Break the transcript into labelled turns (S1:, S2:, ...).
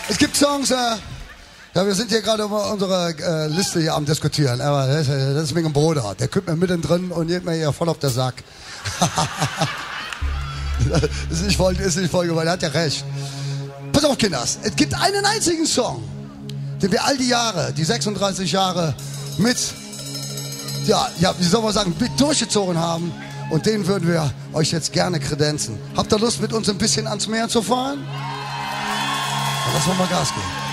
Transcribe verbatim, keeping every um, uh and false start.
S1: Es gibt Songs, äh, ja, wir sind hier gerade über unsere äh, Liste hier am Diskutieren, aber das, das ist wegen dem Bruder. Der kümmert mir mittendrin und geht mir hier voll auf den Sack. ist nicht voll, ist nicht voll gewollt, er hat ja recht. Pass auf, Kinders, es gibt einen einzigen Song, den wir all die Jahre, die sechsunddreißig Jahre mit, ja, ja, wie soll man sagen, mit durchgezogen haben. Und den würden wir euch jetzt gerne kredenzen. Habt ihr Lust, mit uns ein bisschen ans Meer zu fahren? Dann lassen wir mal Gas geben.